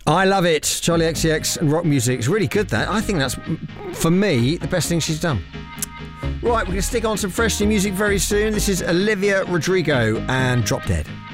I love it. Charlie XCX and rock music. It's really good, that. I think that's, for me, the best thing she's done. Right, we're going to stick on some fresh new music very soon. This is Olivia Rodrigo and Drop Dead.